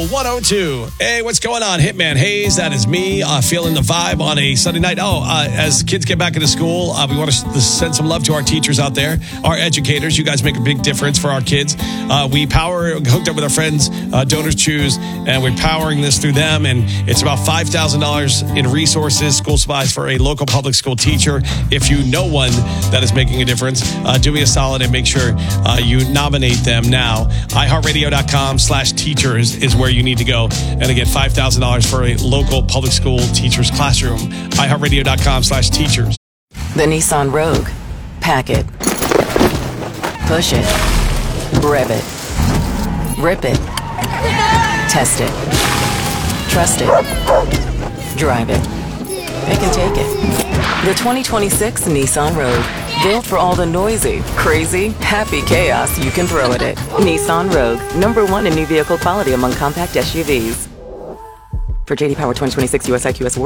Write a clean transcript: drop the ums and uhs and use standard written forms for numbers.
Cool 102. Hey, what's going on? Hitman Hayes, that is me, feeling the vibe on a Sunday night. As kids get back into school, we want to send some love to our teachers out there, our educators. You guys make a big difference for our kids. We hooked up with our friends, Donors Choose, and we're powering this through them. And it's about $5,000 in resources, school supplies for a local public school teacher. If you know one that is making a difference, do me a solid and make sure you nominate them now. iHeartRadio.com/teachers is where you need to go and to get $5,000 for a local public school teacher's classroom. iHeartRadio.com/teachers. The Nissan Rogue. Pack it. Push it. Rev it. Rip it. Test it. Trust it. Drive it. It can take it. The 2026 Nissan Rogue. Built for all the noisy, crazy, happy chaos you can throw at it. Nissan Rogue. #1 in new vehicle quality among compact SUVs. For JD Power 2026 US IQS